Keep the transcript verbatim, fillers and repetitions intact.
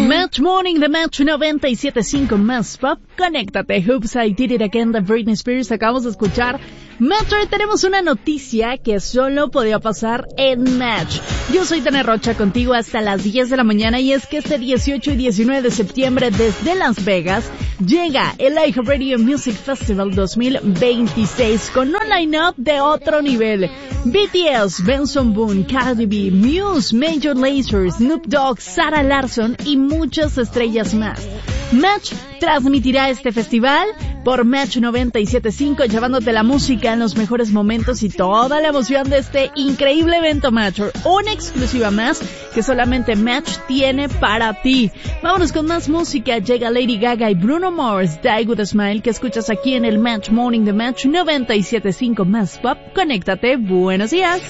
Match Morning de Match noventa y siete punto cinco más pop. Conéctate. Hoops, I Did It Again de Britney Spears. Acabamos de escuchar. Match, hoy tenemos una noticia que solo podía pasar en Match. Yo soy Tania Rocha, contigo hasta las diez de la mañana, y es que este dieciocho y diecinueve de septiembre desde Las Vegas llega el iHeartRadio Music Festival dos mil veintiséis con un line-up de otro nivel. B T S, Benson Boone, Cardi B, Muse, Major Lazer, Snoop Dogg, Sarah Larsson y muchas estrellas más. Match transmitirá este festival por Match noventa y siete punto cinco, llevándote la música en los mejores momentos y toda la emoción de este increíble evento Match, una exclusiva más que solamente Match tiene para ti. Vámonos con más música. Llega Lady Gaga y Bruno Mars, Die With A Smile, que escuchas aquí en el Match Morning de Match noventa y siete punto cinco más pop. Conéctate. Buenos días.